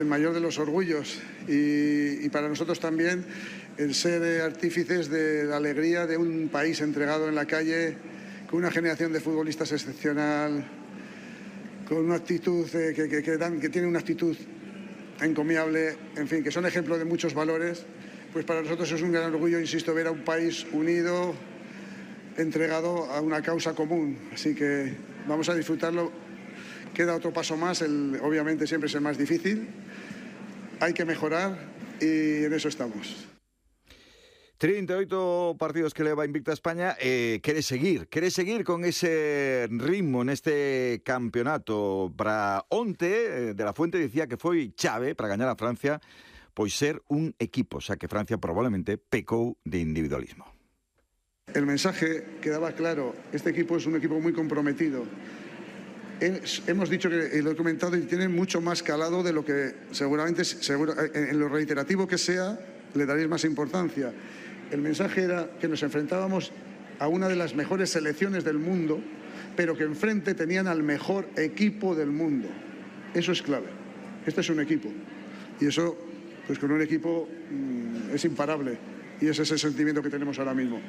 El mayor de los orgullos y para nosotros también el ser artífices de la alegría de un país entregado en la calle, con una generación de futbolistas excepcional, con una actitud que tiene una actitud encomiable, en fin, que son ejemplos de muchos valores. Pues para nosotros es un gran orgullo, insisto, ver a un país unido, entregado a una causa común. Así que vamos a disfrutarlo. Queda otro paso más, obviamente siempre es el más difícil. Hay que mejorar y en eso estamos. 38 partidos que leva invicta España, quere seguir con ese ritmo neste campeonato. Para onte, De La Fuente dicía que foi chave para gañar a Francia, pois ser un equipo, xa que Francia probablemente pecou de individualismo. El mensaje quedaba claro, este equipo es un equipo muy comprometido. Hemos dicho que lo he comentado y tiene mucho más calado de lo que seguramente en lo reiterativo que sea le daréis más importancia. El mensaje era que nos enfrentábamos a una de las mejores selecciones del mundo, pero que enfrente tenían al mejor equipo del mundo. Eso es clave. Este es un equipo y eso, pues con un equipo es imparable y ese es el sentimiento que tenemos ahora mismo.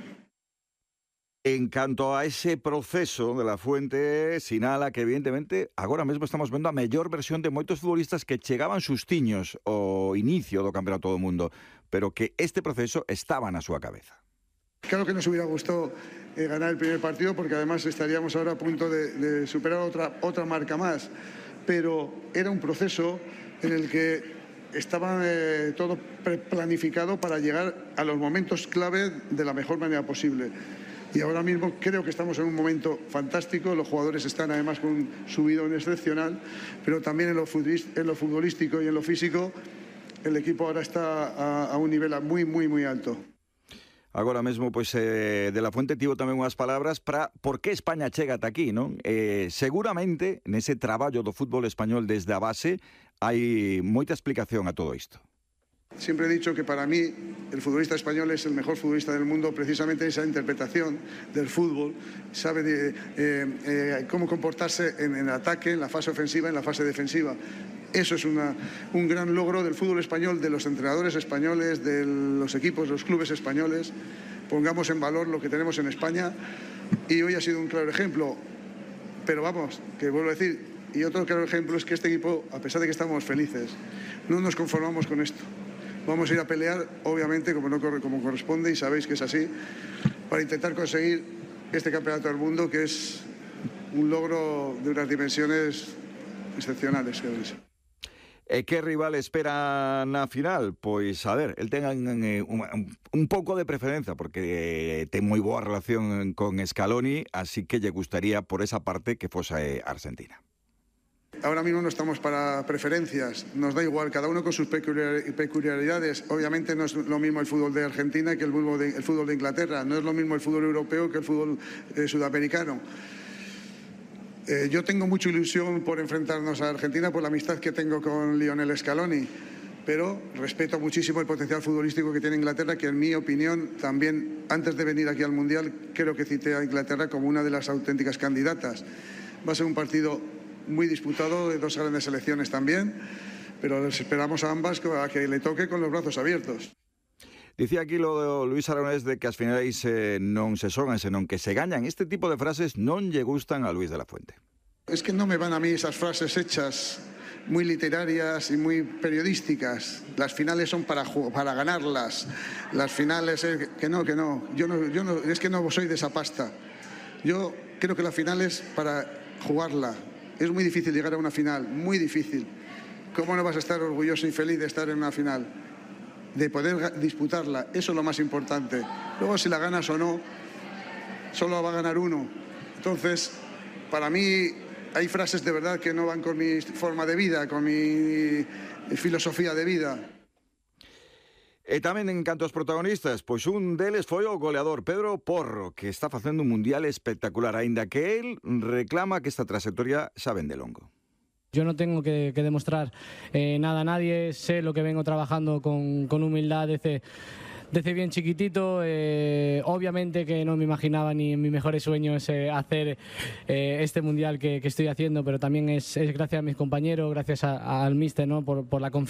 En canto a ese proceso, De La Fuente sinala que evidentemente agora mesmo estamos vendo a mellor versión de moitos futbolistas que chegaban sustiños ao inicio do Campeonato do Mundo, pero que este proceso estaba na súa cabeza. Claro que nos hubiera gustado ganar el primer partido porque además estaríamos ahora a punto de superar otra marca más, pero era un proceso en el que estaba todo planificado para llegar a los momentos clave de la mejor manera posible. Y ahora mismo creo que estamos en un momento fantástico, los jugadores están además con un subidón excepcional, pero también en lo futbolístico y en lo físico el equipo ahora está a un nivel muy, muy, muy alto. Agora mesmo, pois, De La Fuente tivo tamén unhas palabras para por que España chega ata aquí, non? Seguramente, nese traballo do fútbol español desde a base, hai moita explicación a todo isto. Siempre he dicho que para mí el futbolista español es el mejor futbolista del mundo, precisamente esa interpretación del fútbol, sabe cómo comportarse en el ataque, en la fase ofensiva, en la fase defensiva. Eso es un gran logro del fútbol español, de los entrenadores españoles, de los equipos, los clubes españoles. Pongamos en valor lo que tenemos en España y hoy ha sido un claro ejemplo. Pero vamos, que vuelvo a decir, y otro claro ejemplo es que este equipo, a pesar de que estamos felices, no nos conformamos con esto. Vamos a ir a pelear, obviamente, como corresponde, y sabéis que es así, para intentar conseguir este campeonato del mundo, que es un logro de unas dimensiones excepcionales. Que rival espera na final? Pois, a ver, el ten un pouco de preferencia, porque ten moi boa relación con Scaloni, así que lle gustaría, por esa parte, que fose Argentina. Ahora mismo no estamos para preferencias, nos da igual, cada uno con sus peculiaridades. Obviamente no es lo mismo el fútbol de Argentina que el fútbol de Inglaterra, no es lo mismo el fútbol europeo que el fútbol sudamericano. Yo tengo mucha ilusión por enfrentarnos a Argentina por la amistad que tengo con Lionel Scaloni, pero respeto muchísimo el potencial futbolístico que tiene Inglaterra, que en mi opinión también, antes de venir aquí al Mundial, creo que cité a Inglaterra como una de las auténticas candidatas. Va a ser un partido muy disputado, de dos grandes selecciones también, pero les esperamos a ambas a que le toque con los brazos abiertos. Dicía aquí lo de Luis Aragonés de que as finais non se xogan, senón que se gañan. Este tipo de frases non lle gustan a Luis de la Fuente. Es que no me van a mí esas frases hechas muy literarias y muy periodísticas. Las finales son para ganarlas. Las finales que no. Yo no, es que no soy de esa pasta. Yo creo que la final es para jugarla. Es muy difícil llegar a una final, muy difícil. ¿Cómo no vas a estar orgulloso y feliz de estar en una final? De poder disputarla, eso es lo más importante. Luego si la ganas o no, solo va a ganar uno. Entonces, para mí hay frases de verdad que no van con mi forma de vida, con mi filosofía de vida. E tamén en canto aos protagonistas, pois un deles foi o goleador Pedro Porro, que está facendo un mundial espectacular, aínda que él reclama que esta trayectoria xa ven de longo. Yo no tengo que demostrar nada a nadie, sé lo que vengo trabajando con humildad desde bien chiquitito. Obviamente que no me imaginaba ni en mis mejores sueños hacer este mundial que estoy haciendo, pero también es gracias a mis compañeros, gracias al míster, ¿no? por la confianza